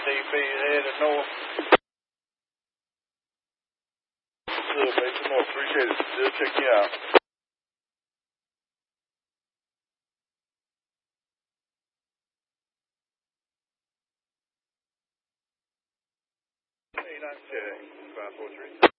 DP headed north. Good, mate. Some more. Appreciate it. Still check you out. Hey, 9 543.